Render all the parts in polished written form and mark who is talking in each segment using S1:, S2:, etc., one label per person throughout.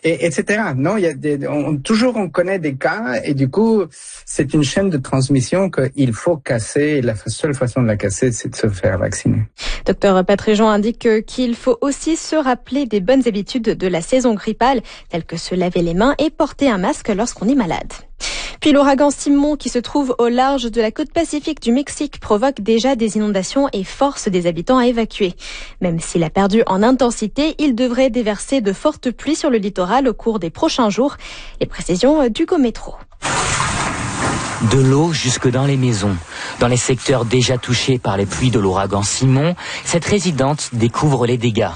S1: et etc. Non, il y a toujours on connaît des cas et du coup c'est une chaîne de transmission qu'il faut casser. Et la seule façon de la casser, c'est de se faire vacciner.
S2: Docteur Patréjean indique qu'il faut aussi se rappeler des bonnes habitudes de la saison grippale, telles que se laver les mains et porter un masque lorsqu'on est malade. Puis l'ouragan Simon, qui se trouve au large de la côte pacifique du Mexique, provoque déjà des inondations et force des habitants à évacuer. Même s'il a perdu en intensité, il devrait déverser de fortes pluies sur le littoral au cours des prochains jours. Les précisions d'Hugo Métro.
S3: De l'eau jusque dans les maisons. Dans les secteurs déjà touchés par les pluies de l'ouragan Simon, cette résidente découvre les dégâts.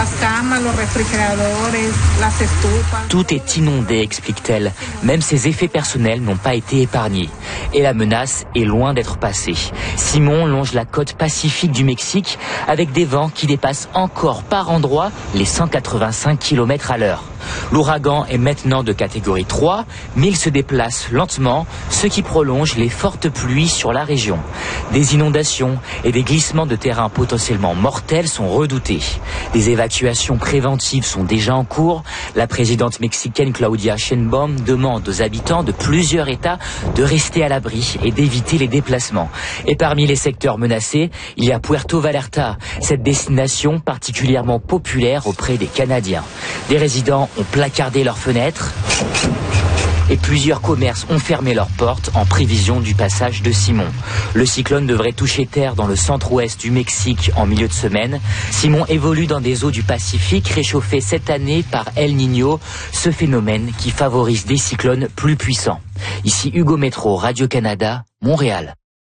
S3: Tout est inondé, explique-t-elle. Même ses effets personnels n'ont pas été épargnés. Et la menace est loin d'être passée. Simon longe la côte pacifique du Mexique avec des vents qui dépassent encore par endroits les 185 km/h. L'ouragan est maintenant de catégorie 3, mais il se déplace lentement, ce qui prolonge les fortes pluies sur la région. Des inondations et des glissements de terrain potentiellement mortels sont redoutés. Des évacuations préventives sont déjà en cours. La présidente mexicaine Claudia Sheinbaum demande aux habitants de plusieurs États de rester à l'abri et d'éviter les déplacements. Et parmi les secteurs menacés, il y a Puerto Vallarta, cette destination particulièrement populaire auprès des Canadiens. Des résidents ont placardé leurs fenêtres et plusieurs commerces ont fermé leurs portes en prévision du passage de Simon. Le cyclone devrait toucher terre dans le centre-ouest du Mexique en milieu de semaine. Simon évolue dans des eaux du Pacifique réchauffées cette année par El Niño, ce phénomène qui favorise des cyclones plus puissants. Ici Hugo Métro, Radio-Canada, Montréal.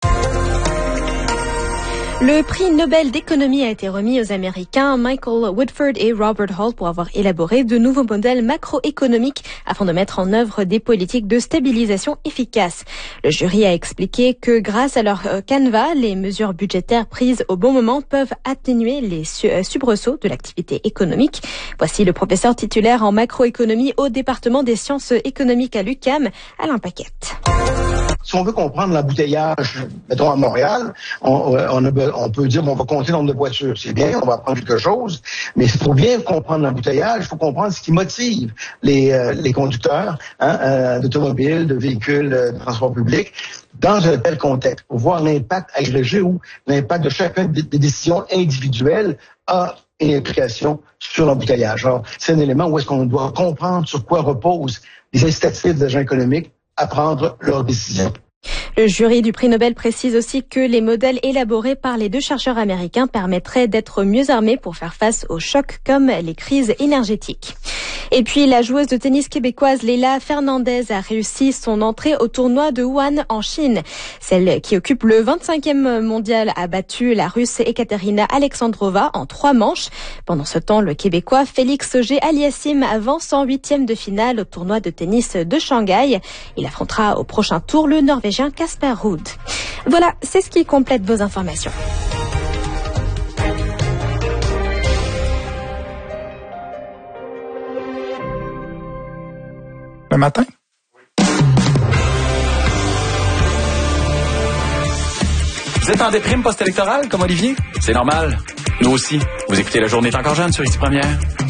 S2: Le prix Nobel d'économie a été remis aux Américains Michael Woodford et Robert Hall pour avoir élaboré de nouveaux modèles macroéconomiques afin de mettre en œuvre des politiques de stabilisation efficaces. Le jury a expliqué que grâce à leur canevas, les mesures budgétaires prises au bon moment peuvent atténuer les soubresauts de l'activité économique. Voici le professeur titulaire en macroéconomie au département des sciences économiques à l'UQAM, Alain Paquette.
S4: Si on veut comprendre l'embouteillage, mettons à Montréal, on peut dire, bon, on va compter le nombre de voitures. C'est bien, on va apprendre quelque chose. Mais pour bien comprendre l'embouteillage, il faut comprendre ce qui motive les conducteurs d'automobiles, de véhicules de transport public dans un tel contexte. Pour voir l'impact agrégé ou l'impact de chacune des décisions individuelles a une implication sur l'embouteillage. Alors, c'est un élément où est-ce qu'on doit comprendre sur quoi reposent les incitatifs des agents économiques à prendre leurs décisions.
S2: Le jury du prix Nobel précise aussi que les modèles élaborés par les deux chercheurs américains permettraient d'être mieux armés pour faire face aux chocs comme les crises énergétiques. Et puis, la joueuse de tennis québécoise Leila Fernandez a réussi son entrée au tournoi de Wuhan en Chine. Celle qui occupe le 25e mondial a battu la Russe Ekaterina Alexandrova en 3 manches. Pendant ce temps, le Québécois Félix Auger-Aliassime avance en 8e de finale au tournoi de tennis de Shanghai. Il affrontera au prochain tour le Norvégien Casper Ruud. Voilà, c'est ce qui complète vos informations.
S5: Le matin?
S6: Vous êtes en déprime post-électorale, comme Olivier? C'est normal. Nous aussi. Vous écoutez La Journée est encore jeune sur Ici Première.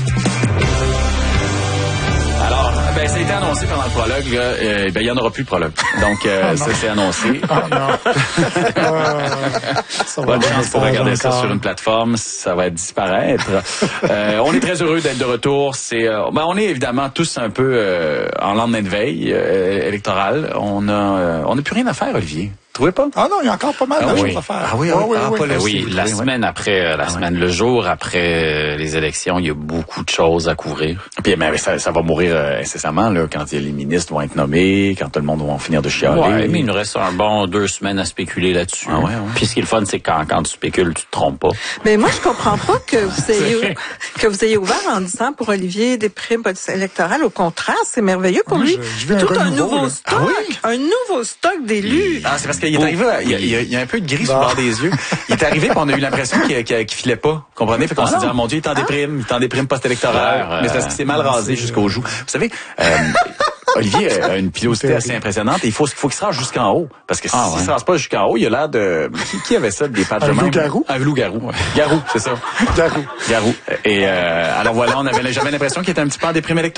S6: Alors, ça a été annoncé pendant le prologue. Il n'y en aura plus de prologue. Donc, ça s'est annoncé. Bonne chance pour regarder ça sur une plateforme. Ça va disparaître. On est très heureux d'être de retour. On est évidemment tous un peu en lendemain de veille électorale. On n'a plus rien à faire, Olivier. Trouvez pas?
S5: Ah non, il y a encore pas mal de choses à faire.
S6: Ah oui, la semaine après, le jour après les élections, il y a beaucoup de choses à couvrir. Puis ça va mourir incessamment là, quand les ministres vont être nommés, quand tout le monde va finir de chialer.
S7: Ouais, mais il nous reste un bon 2 semaines à spéculer là-dessus.
S6: Ah ouais.
S7: Puis ce qui est le fun, c'est quand tu spécules, tu te trompes pas.
S8: Mais moi, je comprends pas que vous ayez ouvert en disant pour Olivier des primes électorales. Au contraire, c'est merveilleux pour lui. Tout un nouveau stock. Ah oui? Un nouveau stock d'élus.
S6: Ah, c'est parce qu'il est arrivé, il y a un peu de gris sur le bord des yeux. Il est arrivé, puis on a eu l'impression qu'il filait pas. Comprenez? Fait qu'on s'est dit, mon Dieu, il est en déprime post-électorale. Mais c'est parce qu'il s'est mal rasé jusqu'au joue. Vous savez, Olivier a une pilosité assez impressionnante et il faut qu'il se rase jusqu'en haut. Parce que s'il se rase pas jusqu'en haut, il a l'air de... Qui avait ça, des pattes de main?
S5: Un loup-garou?
S6: Un loup-garou. Garou, c'est ça. Garou. Et alors voilà, j'avais l'impression qu'il était un petit peu en déprime électorale.